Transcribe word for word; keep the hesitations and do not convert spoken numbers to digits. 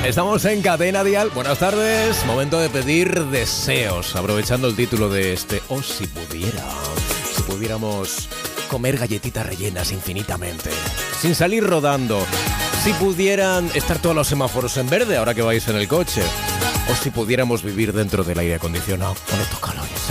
Estamos en Cadena Dial. Buenas tardes. Momento de pedir deseos. Aprovechando el título de este O si pudiera. Si pudiéramos comer galletitas rellenas infinitamente. Sin salir rodando. Si pudieran estar todos los semáforos en verde ahora que vais en el coche. O si pudiéramos vivir dentro del aire acondicionado con estos calores.